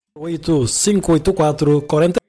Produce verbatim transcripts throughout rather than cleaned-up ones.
oito cinco oito quatro quatro.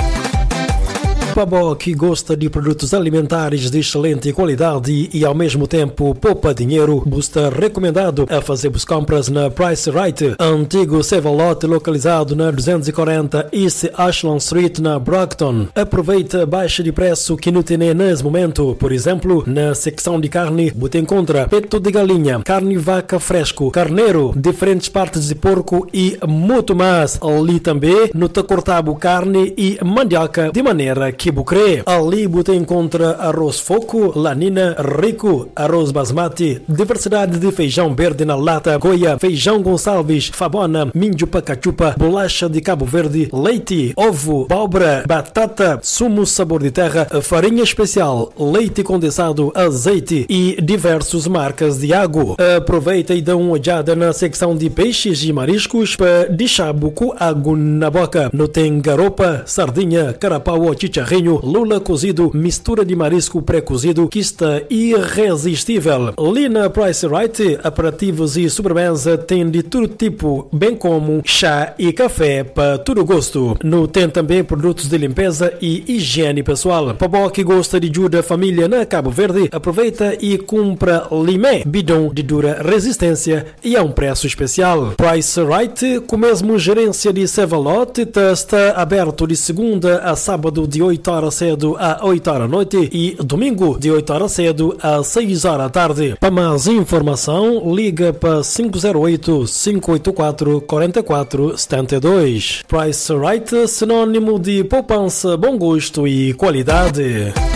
Para que gosta de produtos alimentares de excelente qualidade e ao mesmo tempo poupa dinheiro, está recomendado a fazer as compras na Price Right, antigo Save-A-Lot localizado na duzentos e quarenta East Ashland Street na Brockton. Aproveita a baixa de preço que não tem nesse momento. Por exemplo, na secção de carne, você encontra peito de galinha, carne vaca fresco, carneiro, diferentes partes de porco e muito mais. Ali também no te cortado carne e mandioca de maneira que bucrê. Ali você encontra arroz foco, lanina, rico, arroz basmati, diversidade de feijão verde na lata, goia, feijão Gonçalves, fabona, minjo pacachupa, bolacha de Cabo Verde, leite, ovo, abóbora, batata, sumo sabor de terra, farinha especial, leite condensado, azeite e diversas marcas de água. Aproveita e dá uma olhada na secção de peixes e mariscos para deixar com água na boca. Não tem garopa, sardinha, carapau ou chicharrinho, lula cozido, mistura de marisco pré-cozido que está irresistível. Ali na Price Right, aperitivos e sobremesa tem de todo tipo, bem como chá e café para todo gosto. No tem também produtos de limpeza e higiene pessoal. Para que gosta de ajuda a família na Cabo Verde, aproveita e compra limé, bidon de dura resistência e a um preço especial. Price Right, com mesmo gerência de Save-A-Lot, está aberto de segunda a sábado de oito horas cedo a oito horas da noite e domingo de oito horas cedo a seis horas da tarde. Para mais informação, liga para cinco zero oito, cinco oito quatro, quatro quatro sete dois. Price Right, sinônimo de poupança, bom gosto e qualidade.